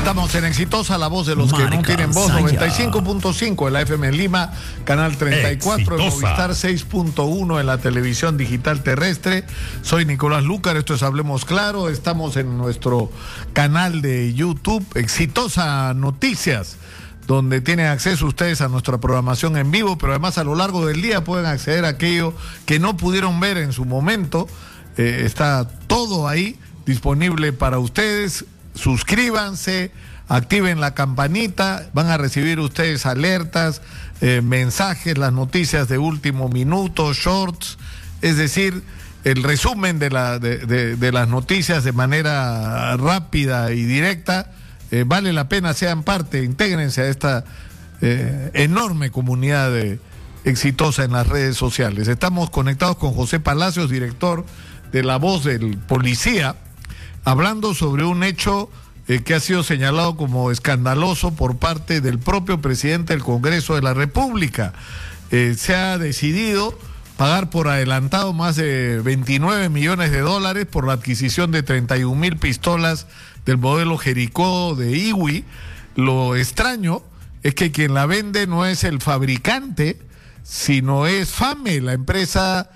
Estamos en Exitosa, la voz de los que no tienen voz, 95.5 en la FM en Lima, canal 34 en Movistar, 6.1 en la televisión digital terrestre. Soy Nicolás Lucar, esto es Hablemos Claro, estamos en nuestro canal de YouTube, Exitosa Noticias, donde tienen acceso ustedes a nuestra programación en vivo, pero además a lo largo del día pueden acceder a aquello que no pudieron ver en su momento. Está todo ahí disponible para ustedes. Suscríbanse, activen la campanita, van a recibir ustedes alertas, mensajes, las noticias de último minuto, shorts, es decir, el resumen de las noticias de manera rápida y directa. Vale la pena, sean parte, intégrense a esta enorme comunidad exitosa en las redes sociales. Estamos conectados con José Palacios, director de La Voz del Policía, hablando sobre un hecho que ha sido señalado como escandaloso por parte del propio presidente del Congreso de la República. Se ha decidido pagar por adelantado más de 29 millones de dólares por la adquisición de 31,000 pistolas del modelo Jericó de IWI. Lo extraño es que quien la vende no es el fabricante, sino es FAME, la empresa,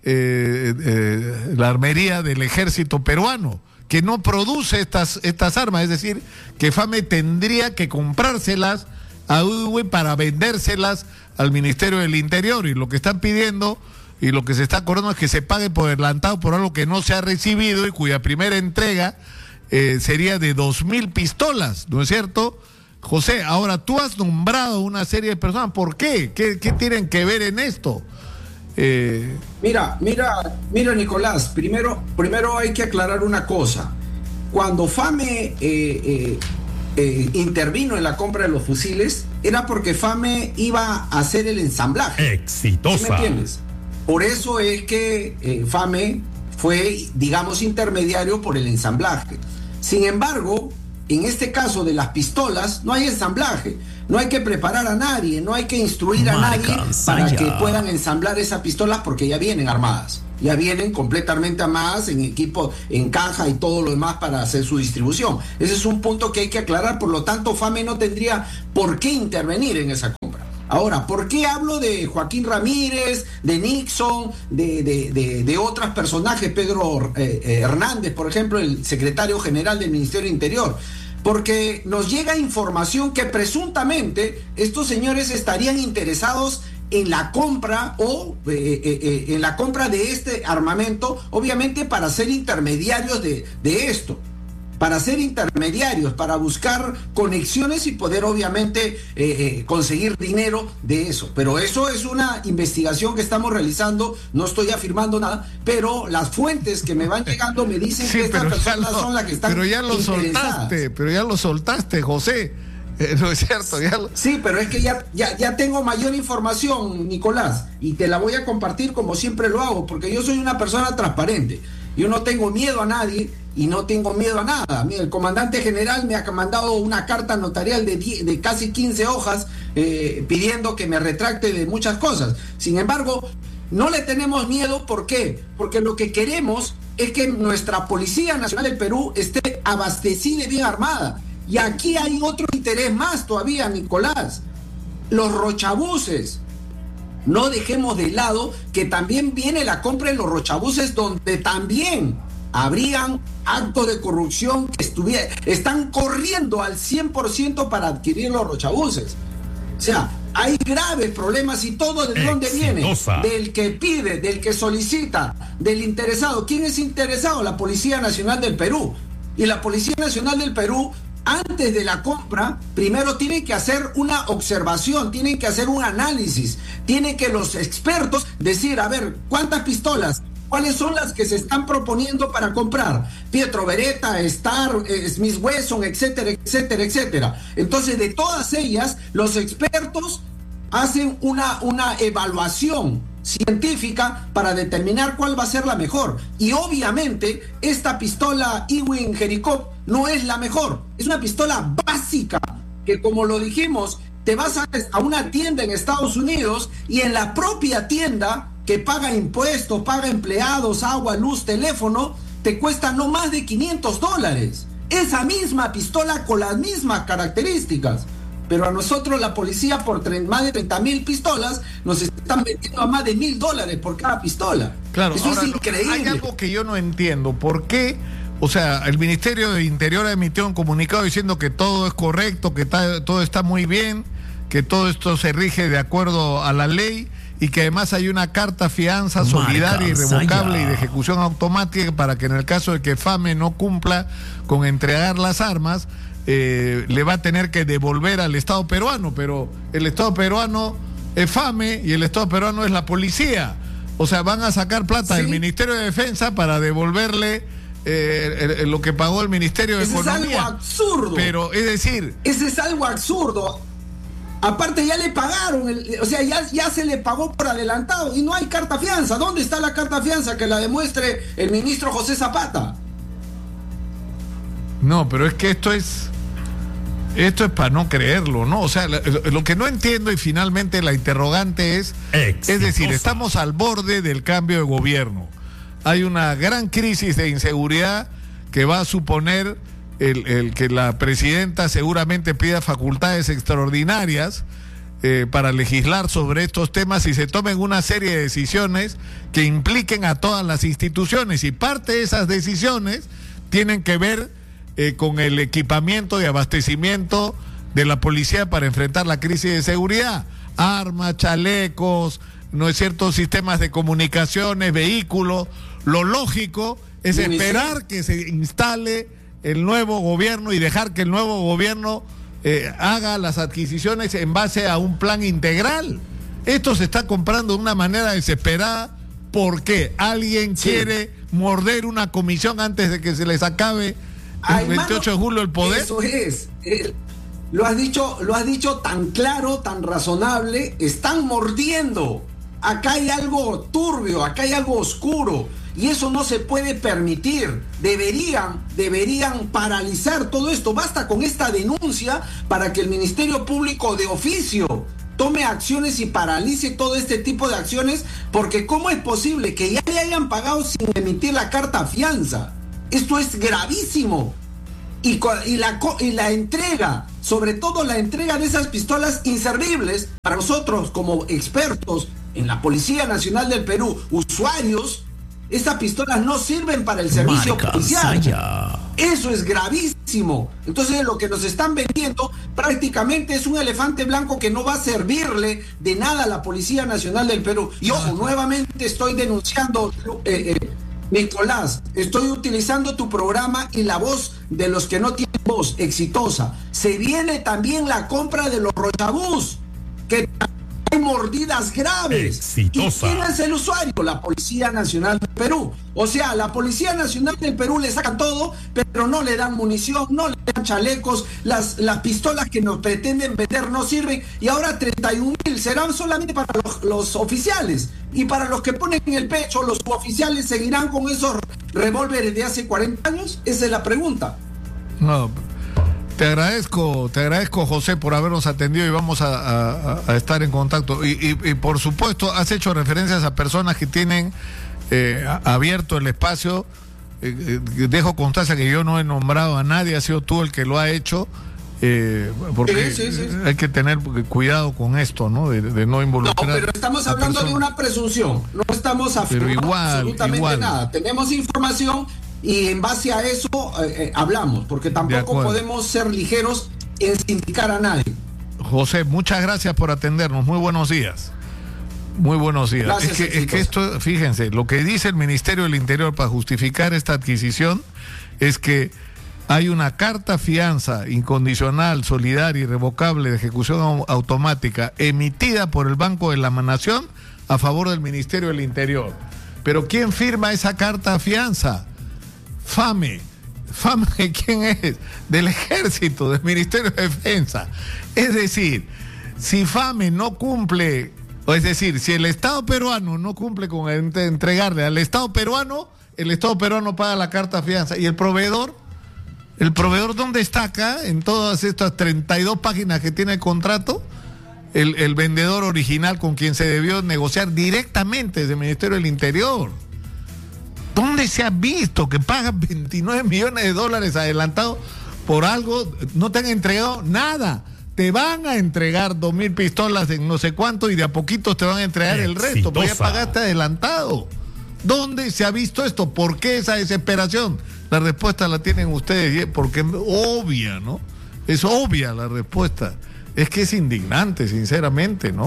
la armería del ejército peruano, que no produce estas armas, es decir, que FAME tendría que comprárselas a IWI para vendérselas al Ministerio del Interior, y lo que están pidiendo y lo que se está acordando es que se pague por adelantado por algo que no se ha recibido y cuya primera entrega sería de 2,000 pistolas, ¿no es cierto, José? Ahora, tú has nombrado una serie de personas, ¿por qué? ¿Qué tienen que ver en esto? Mira, Nicolás, primero hay que aclarar una cosa. Cuando FAME intervino en la compra de los fusiles, era porque FAME iba a hacer el ensamblaje. Exitosa. ¿Sí me entiendes? Por eso es que FAME fue, digamos, intermediario por el ensamblaje. Sin embargo, en este caso de las pistolas, no hay ensamblaje. No hay que preparar a nadie, no hay que instruir a nadie para que puedan ensamblar esas pistolas, porque ya vienen armadas, ya vienen completamente armadas en equipo, en caja y todo lo demás para hacer su distribución. Ese es un punto que hay que aclarar, por lo tanto FAME no tendría por qué intervenir en esa compra. Ahora, ¿por qué hablo de Joaquín Ramírez, de Nixon, de otros personajes, Pedro Hernández, por ejemplo, el secretario general del Ministerio del Interior? Porque nos llega información que presuntamente estos señores estarían interesados en la compra o en la compra de este armamento, obviamente para ser intermediarios de esto, para ser intermediarios, para buscar conexiones y poder obviamente conseguir dinero de eso. Pero eso es una investigación que estamos realizando, no estoy afirmando nada, pero las fuentes que me van llegando me dicen que estas personas son las que están interesadas. Pero ya lo soltaste, José. ¿No es cierto? Sí, pero es que ya tengo mayor información, Nicolás, y te la voy a compartir como siempre lo hago, porque yo soy una persona transparente. Yo no tengo miedo a nadie y no tengo miedo a nada. Mira, el comandante general me ha mandado una carta notarial de casi 15 hojas pidiendo que me retracte de muchas cosas. Sin embargo, no le tenemos miedo. ¿Por qué? Porque lo que queremos es que nuestra Policía Nacional del Perú esté abastecida y bien armada. Y aquí hay otro interés más todavía, Nicolás. Los rochabuses. No dejemos de lado que también viene la compra de los rochabuses, donde también habrían actos de corrupción que están corriendo al 100% para adquirir los rochabuses. O sea, hay graves problemas, y todo ¿de dónde viene? Del que pide, del que solicita, del interesado. ¿Quién es interesado? La Policía Nacional del Perú. Y la Policía Nacional del Perú, antes de la compra, primero tienen que hacer una observación, tienen que hacer un análisis, tienen que los expertos decir, a ver, ¿cuántas pistolas? ¿Cuáles son las que se están proponiendo para comprar? Pietro Beretta, Star, Smith Wesson, etcétera, etcétera, etcétera. Entonces, de todas ellas, los expertos hacen una evaluación científica para determinar cuál va a ser la mejor. Y obviamente esta pistola IWI Jericó no es la mejor, es una pistola básica que, como lo dijimos, te vas a una tienda en Estados Unidos y en la propia tienda, que paga impuestos, paga empleados, agua, luz, teléfono, te cuesta no más de $500. esa misma pistola con las mismas características. Pero a nosotros la policía por más de 30,000 pistolas nos están vendiendo a más de $1,000 por cada pistola. Claro, eso ahora, es increíble. Hay algo que yo no entiendo. ¿Por qué? O sea, el Ministerio de Interior emitió un comunicado diciendo que todo es correcto, que todo está muy bien, que todo esto se rige de acuerdo a la ley y que además hay una carta fianza solidaria, irrevocable y de ejecución automática para que en el caso de que FAME no cumpla con entregar las armas, le va a tener que devolver al Estado peruano, pero el Estado peruano es FAME y el Estado peruano es la policía. O sea, van a sacar plata del Ministerio de Defensa para devolverle lo que pagó el Ministerio de Economía. Es algo absurdo. Pero, es decir... Ese es algo absurdo. Aparte ya le pagaron, o sea, ya se le pagó por adelantado y no hay carta fianza. ¿Dónde está la carta fianza que la demuestre el ministro José Zapata? No, pero es que esto es para no creerlo, ¿no? O sea, lo que no entiendo y finalmente la interrogante es decir, estamos al borde del cambio de gobierno. Hay una gran crisis de inseguridad que va a suponer el que la presidenta seguramente pida facultades extraordinarias para legislar sobre estos temas y se tomen una serie de decisiones que impliquen a todas las instituciones, y parte de esas decisiones tienen que ver con el equipamiento y abastecimiento de la policía para enfrentar la crisis de seguridad. Armas, chalecos, ¿no es cierto?, sistemas de comunicaciones, vehículos. Lo lógico es esperar que se instale el nuevo gobierno y dejar que el nuevo gobierno haga las adquisiciones en base a un plan integral. Esto se está comprando de una manera desesperada porque alguien quiere morder una comisión antes de que se les acabe el 28 de julio el poder. Eso es. Lo has dicho tan claro, tan razonable. Están mordiendo. Acá hay algo turbio, acá hay algo oscuro. Y eso no se puede permitir. Deberían paralizar todo esto. Basta con esta denuncia para que el Ministerio Público de oficio tome acciones y paralice todo este tipo de acciones, porque ¿cómo es posible que ya le hayan pagado sin emitir la carta fianza? Esto es gravísimo. Y la entrega, sobre todo la entrega de esas pistolas inservibles, para nosotros como expertos en la Policía Nacional del Perú, usuarios, estas pistolas no sirven para el servicio policial. Eso es gravísimo. Entonces lo que nos están vendiendo prácticamente es un elefante blanco que no va a servirle de nada a la Policía Nacional del Perú. Y ojo, nuevamente estoy denunciando, Nicolás, estoy utilizando tu programa y la voz de los que no tienen voz exitosa. Se viene también la compra de los Rochabús, que hay mordidas graves. Exitosa. ¿Y quién es el usuario? La Policía Nacional del Perú. O sea, la Policía Nacional del Perú le sacan todo, pero no le dan munición, no le dan chalecos, las pistolas que nos pretenden vender no sirven, y ahora 31,000 serán solamente para los oficiales, y para los que ponen en el pecho, los oficiales seguirán con esos revólveres de hace 40 años. Esa es la pregunta. No, te agradezco José por habernos atendido y vamos a estar en contacto. Y por supuesto has hecho referencias a personas que tienen abierto el espacio. Dejo constancia que yo no he nombrado a nadie, ha sido tú el que lo ha hecho, porque sí. Hay que tener cuidado con esto, ¿no? De no involucrar. No, pero estamos hablando de una presunción, no estamos afirmando absolutamente nada. Tenemos información y en base a eso hablamos, porque tampoco podemos ser ligeros en sindicar a nadie. José, muchas gracias por atendernos. Muy buenos días. Muy buenos días. Gracias, es que esto, fíjense, lo que dice el Ministerio del Interior para justificar esta adquisición es que hay una carta fianza incondicional, solidaria y irrevocable de ejecución automática emitida por el Banco de la Nación a favor del Ministerio del Interior. Pero ¿quién firma esa carta fianza? FAME. ¿FAME quién es? Del Ejército, del Ministerio de Defensa. Es decir, si FAME no cumple, es decir, si el Estado peruano no cumple con entregarle al Estado peruano, el Estado peruano paga la carta fianza. ¿Y el proveedor? ¿El proveedor dónde está acá? En todas estas 32 páginas que tiene el contrato, el vendedor original con quien se debió negociar directamente desde el Ministerio del Interior. ¿Dónde se ha visto que pagan $29 millones adelantados por algo? No te han entregado nada. Te van a entregar 2,000 pistolas en no sé cuánto y de a poquitos te van a entregar el resto, porque ya pagaste adelantado. ¿Dónde se ha visto esto? ¿Por qué esa desesperación? La respuesta la tienen ustedes, porque es obvia, ¿no? Es obvia la respuesta. Es que es indignante, sinceramente, ¿no?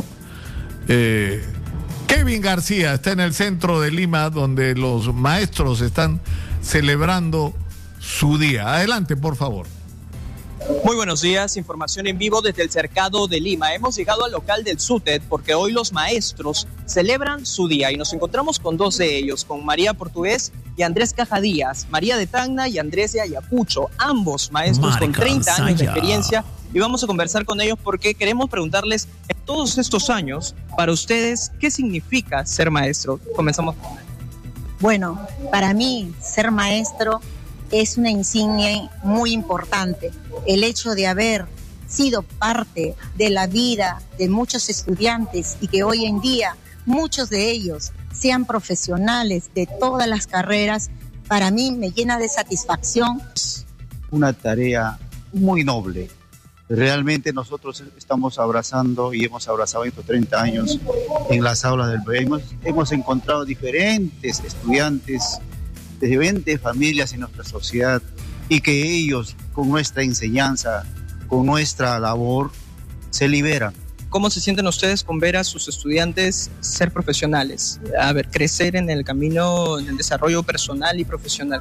Kevin García está en el centro de Lima, donde los maestros están celebrando su día. Adelante, por favor. Muy buenos días, información en vivo desde el Cercado de Lima. Hemos llegado al local del SUTED porque hoy los maestros celebran su día y nos encontramos con dos de ellos, con María Portugués y Andrés Cajadías, María de Tacna y Andrés de Ayacucho, ambos maestros con 30 años de experiencia, y vamos a conversar con ellos porque queremos preguntarles en todos estos años, para ustedes, ¿qué significa ser maestro? Comenzamos con él. Bueno, para mí ser maestro es una insignia muy importante. El hecho de haber sido parte de la vida de muchos estudiantes y que hoy en día muchos de ellos sean profesionales de todas las carreras, para mí me llena de satisfacción. Una tarea muy noble. Realmente nosotros estamos abrazando y hemos abrazado estos 30 años en las aulas del país. Hemos encontrado diferentes estudiantes de diferentes familias en nuestra sociedad y que ellos, con nuestra enseñanza, con nuestra labor, se liberan. ¿Cómo se sienten ustedes con ver a sus estudiantes ser profesionales? A ver, crecer en el camino, en el desarrollo personal y profesional.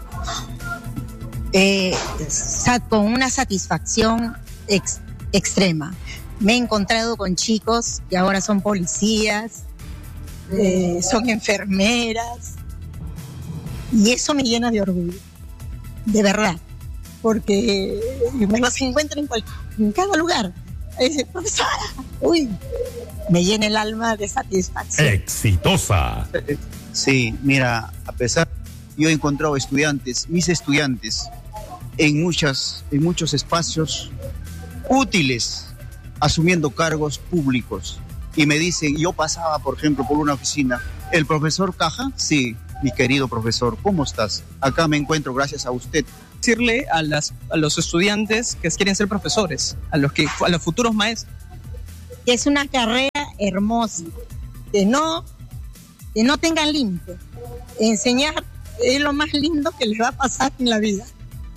Con una satisfacción extrema. Me he encontrado con chicos que ahora son policías, son enfermeras, y eso me llena de orgullo, de verdad, porque me los encuentro en cada lugar. Dice, profesora, uy, me llena el alma de satisfacción. Exitosa. Sí, mira, a pesar, yo he encontrado mis estudiantes, en muchos espacios útiles, asumiendo cargos públicos. Y me dicen, yo pasaba, por ejemplo, por una oficina, ¿el profesor Caja? Sí. Mi querido profesor, ¿cómo estás? Acá me encuentro gracias a usted. Decirle a los estudiantes que quieren ser profesores, a los futuros maestros. Es una carrera hermosa, que no tengan límite. Enseñar es lo más lindo que les va a pasar en la vida.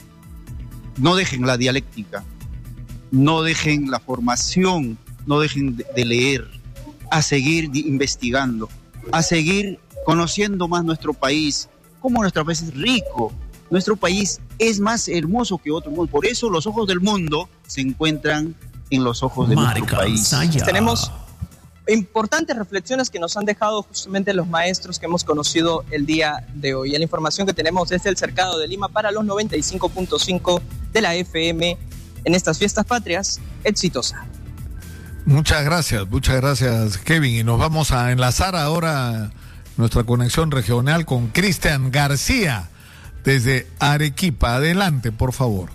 No dejen la dialéctica, no dejen la formación, no dejen de leer, a seguir investigando, a seguir conociendo más nuestro país, cómo nuestro país es rico, nuestro país es más hermoso que otro mundo. Por eso los ojos del mundo se encuentran en los ojos de nuestro país. Tenemos importantes reflexiones que nos han dejado justamente los maestros que hemos conocido el día de hoy. La información que tenemos desde el Cercado de Lima para los 95.5 de la FM en estas fiestas patrias, exitosa. Muchas gracias, Kevin. Y nos vamos a enlazar ahora nuestra conexión regional con Cristian García desde Arequipa. Adelante, por favor.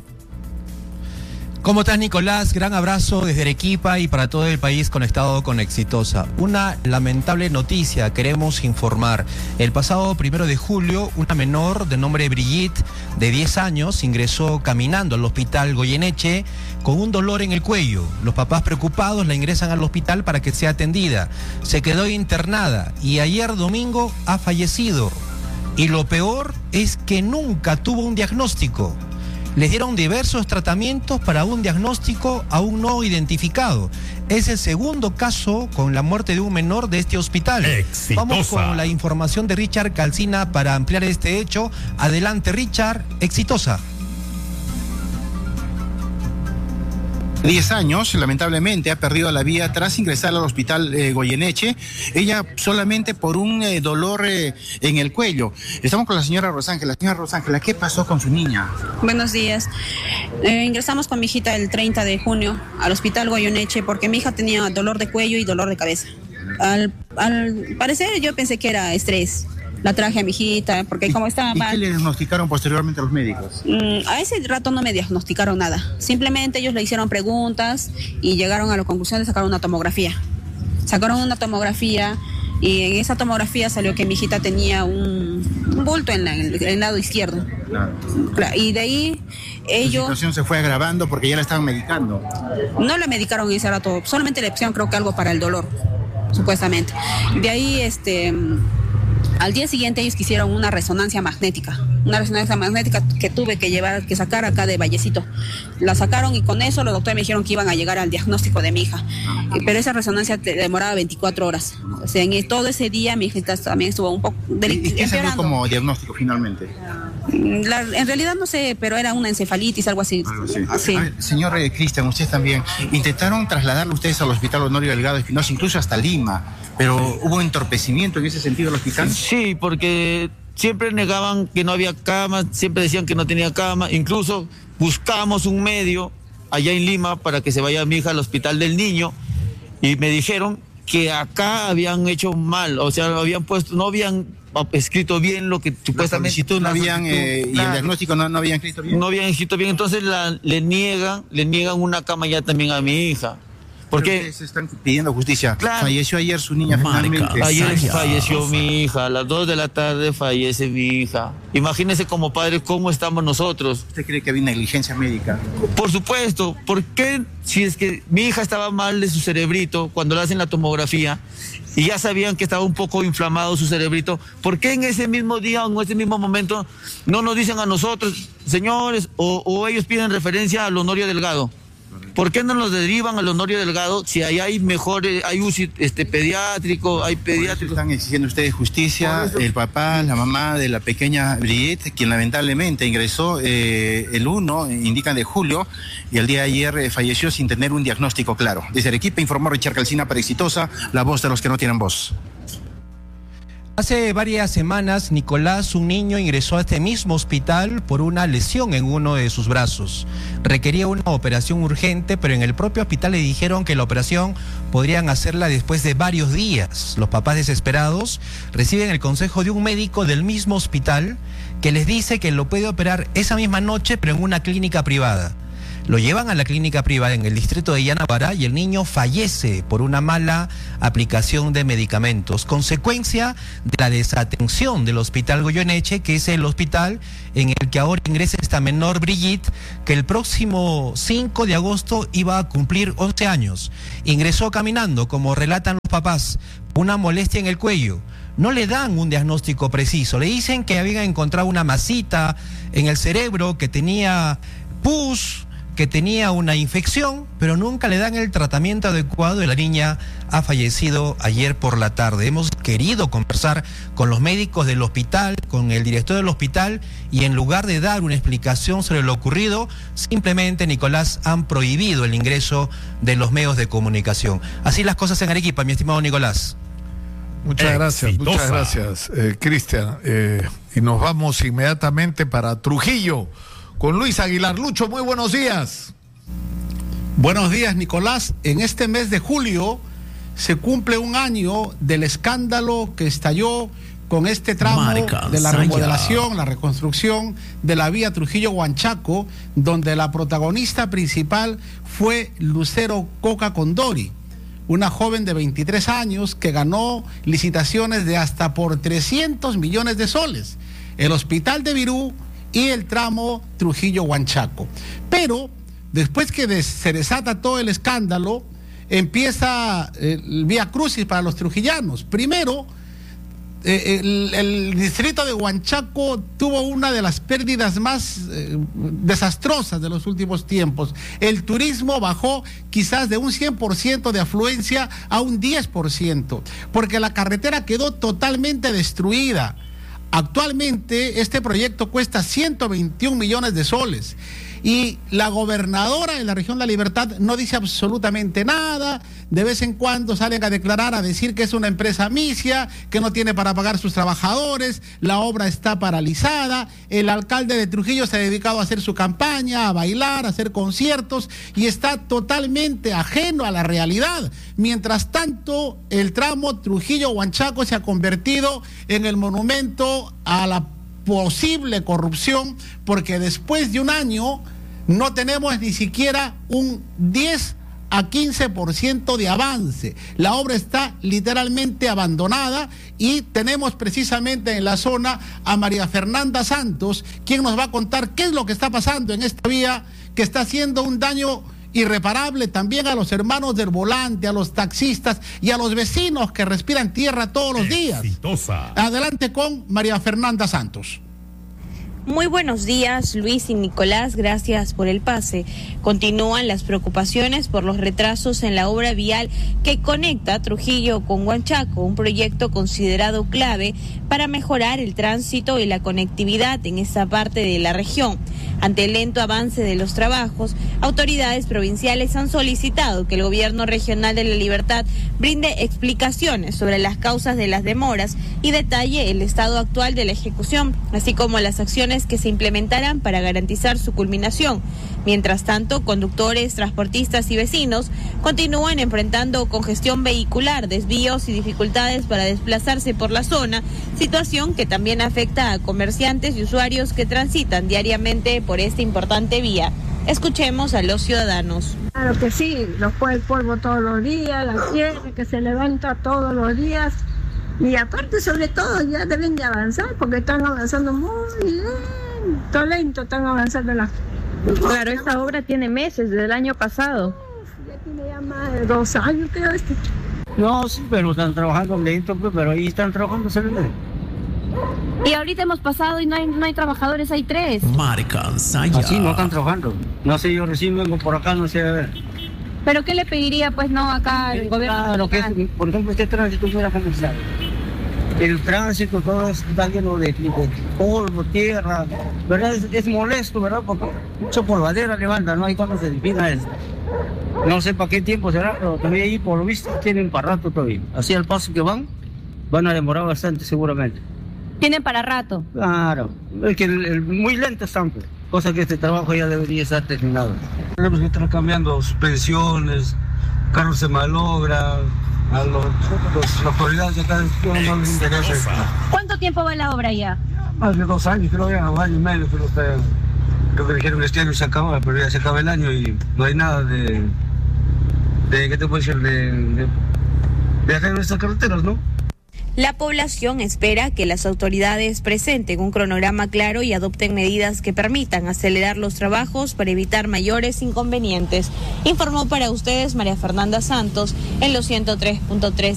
¿Cómo estás, Nicolás? Gran abrazo desde Arequipa y para todo el país conectado con Exitosa. Una lamentable noticia queremos informar. El pasado 1 de julio, una menor de nombre Brigitte, de 10 años, ingresó caminando al hospital Goyeneche con un dolor en el cuello. Los papás preocupados la ingresan al hospital para que sea atendida. Se quedó internada y ayer domingo ha fallecido. Y lo peor es que nunca tuvo un diagnóstico. Les dieron diversos tratamientos para un diagnóstico aún no identificado. Es el segundo caso con la muerte de un menor de este hospital. Exitosa. Vamos con la información de Richard Calcina para ampliar este hecho. Adelante, Richard. Exitosa. 10 años, lamentablemente, ha perdido la vida tras ingresar al hospital Goyeneche, ella solamente por un dolor en el cuello. Estamos con la señora Rosángela. Señora Rosángela, ¿qué pasó con su niña? Buenos días. Ingresamos con mi hijita el 30 de junio al hospital Goyeneche porque mi hija tenía dolor de cuello y dolor de cabeza. Al parecer yo pensé que era estrés. La traje a mi hijita, porque como estaba mal... ¿Y qué le diagnosticaron posteriormente a los médicos? A ese rato no me diagnosticaron nada. Simplemente ellos le hicieron preguntas y llegaron a la conclusión de sacar una tomografía. Sacaron una tomografía y en esa tomografía salió que mi hijita tenía un un bulto en el lado izquierdo. Claro. Y de ahí ellos... La situación se fue agravando porque ya la estaban medicando. No la medicaron ese rato, solamente le pusieron creo que algo para el dolor, supuestamente. De ahí, al día siguiente ellos quisieron una resonancia magnética que tuve que sacar acá de Vallecito. La sacaron y con eso los doctores me dijeron que iban a llegar al diagnóstico de mi hija. Pero esa resonancia demoraba 24 horas. O sea, en todo ese día mi hija también estuvo un poco ¿Y qué salió como diagnóstico finalmente? En realidad no sé, pero era una encefalitis, algo así. Sí. Ver, señor Cristian, usted también, intentaron trasladarlo ustedes al Hospital Honorio Delgado Espinosa, incluso hasta Lima, pero ¿hubo entorpecimiento en ese sentido al hospital? Sí, porque siempre negaban que no había cama, siempre decían que no tenía cama, incluso buscamos un medio allá en Lima para que se vaya mi hija al Hospital del Niño y me dijeron que acá habían hecho mal, o sea, no habían escrito bien lo que supuestamente... no habían, y el diagnóstico no habían escrito bien. No habían escrito bien, entonces le niegan una cama ya también a mi hija. Porque ustedes están pidiendo justicia. Claro. Falleció ayer su niña finalmente. Ayer falleció mi hija, a las 2 de la tarde fallece mi hija. Imagínense como padres cómo estamos nosotros. ¿Usted cree que había negligencia médica? Por supuesto. ¿Por qué si es que mi hija estaba mal de su cerebrito cuando le hacen la tomografía y ya sabían que estaba un poco inflamado su cerebrito, por qué en ese mismo día o en ese mismo momento no nos dicen a nosotros, señores, o ellos piden referencia al Honorio Delgado? ¿Por qué no nos derivan al Honorio Delgado si ahí hay mejores, hay UCI pediátrico, hay pediátrico? Están exigiendo ustedes justicia, el papá, la mamá de la pequeña Brigitte, quien lamentablemente ingresó el 1, indican de julio, y el día de ayer falleció sin tener un diagnóstico claro. Desde Arequipa informó Richard Calcina para Exitosa, la voz de los que no tienen voz. Hace varias semanas, Nicolás, un niño, ingresó a este mismo hospital por una lesión en uno de sus brazos. Requería una operación urgente, pero en el propio hospital le dijeron que la operación podrían hacerla después de varios días. Los papás desesperados reciben el consejo de un médico del mismo hospital que les dice que lo puede operar esa misma noche, pero en una clínica privada. Lo llevan a la clínica privada en el distrito de Yanabará y el niño fallece por una mala aplicación de medicamentos, consecuencia de la desatención del Hospital Goyeneche, que es el hospital en el que ahora ingresa esta menor Brigitte, que el próximo 5 de agosto iba a cumplir 11 años. Ingresó caminando, como relatan los papás, una molestia en el cuello. No le dan un diagnóstico preciso, le dicen que habían encontrado una masita en el cerebro, que tenía pus, que tenía una infección, pero nunca le dan el tratamiento adecuado y la niña ha fallecido ayer por la tarde. Hemos querido conversar con los médicos del hospital, con el director del hospital, y en lugar de dar una explicación sobre lo ocurrido, simplemente, Nicolás, han prohibido el ingreso de los medios de comunicación. Así las cosas en Arequipa, mi estimado Nicolás. Muchas gracias, Cristian. Y nos vamos inmediatamente para Trujillo con Luis Aguilar. Lucho, muy buenos días. Buenos días, Nicolás. En este mes de julio se cumple un año del escándalo que estalló con este tramo de la remodelación, la reconstrucción de la vía Trujillo-Huanchaco, donde la protagonista principal fue Lucero Coca Condori, una joven de 23 años que ganó licitaciones de hasta por 300 millones de soles. El hospital de Virú y el tramo Trujillo-Huanchaco. Pero después que se desata todo el escándalo, empieza el vía crucis para los trujillanos. Primero, el distrito de Huanchaco tuvo una de las pérdidas más desastrosas de los últimos tiempos. El turismo bajó quizás de un 100% de afluencia a un 10%, porque la carretera quedó totalmente destruida. Actualmente este proyecto cuesta 121 millones de soles y la gobernadora de la región La Libertad no dice absolutamente nada. De vez en cuando salen a declarar, a decir que es una empresa misia, que no tiene para pagar sus trabajadores, la obra está paralizada. El alcalde de Trujillo se ha dedicado a hacer su campaña, a bailar, a hacer conciertos y está totalmente ajeno a la realidad. Mientras tanto, el tramo Trujillo-Huanchaco se ha convertido en el monumento a la posible corrupción, porque después de un año no tenemos ni siquiera un 10 a 15% de avance. La obra está literalmente abandonada y tenemos precisamente en la zona a María Fernanda Santos, quien nos va a contar qué es lo que está pasando en esta vía que está haciendo un daño irreparable también a los hermanos del volante, a los taxistas y a los vecinos que respiran tierra todos los días. Adelante con María Fernanda Santos. Muy buenos días, Luis y Nicolás, gracias por el pase. Continúan las preocupaciones por los retrasos en la obra vial que conecta Trujillo con Huanchaco, un proyecto considerado clave para mejorar el tránsito y la conectividad en esa parte de la región. Ante el lento avance de los trabajos, autoridades provinciales han solicitado que el gobierno regional de La Libertad brinde explicaciones sobre las causas de las demoras y detalle el estado actual de la ejecución, así como las acciones que se implementarán para garantizar su culminación. Mientras tanto, conductores, transportistas y vecinos continúan enfrentando congestión vehicular, desvíos y dificultades para desplazarse por la zona, situación que también afecta a comerciantes y usuarios que transitan diariamente por esta importante vía. Escuchemos a los ciudadanos. Claro que sí, nos fue el polvo todos los días, la tierra que se levanta todos los días. Y aparte, sobre todo, ya deben de avanzar porque están avanzando muy lento, están avanzando las... Claro, esta obra tiene meses, desde el año pasado. Ya tiene ya más de 2 años, creo. No, sí, pero están trabajando lento, pero ahí están trabajando. Y ahorita hemos pasado y no hay trabajadores, hay 3. Así no están trabajando. No sé, yo recién vengo por acá, no sé a ver. ¿Pero qué le pediría, pues, no, acá al gobierno? Claro, que por ejemplo, este tránsito fuera comercial. El tránsito todo está lleno de polvo, tierra, ¿verdad? Es molesto, ¿verdad? Porque mucha polvadera levanta, ¿no? Hay cuando se defina eso. No sé para qué tiempo será, pero todavía ahí, por lo visto, tienen para rato todavía. Así al paso que van a demorar bastante seguramente. ¿Tienen para rato? Claro, es que muy lento están, pues. Cosa que este trabajo ya debería estar terminado. Tenemos que estar cambiando suspensiones, carros se malogra, a las autoridades de acá no les interesa. ¿Cuánto tiempo va la obra ya? Más de 2 años, creo ya, 1 año y medio, creo que dijeron este año se acaba, pero ya se acaba el año y no hay nada de ¿qué te puedo decir? De arreglo de estas carreteras, ¿no? La población espera que las autoridades presenten un cronograma claro y adopten medidas que permitan acelerar los trabajos para evitar mayores inconvenientes. Informó para ustedes María Fernanda Santos en los 103.3.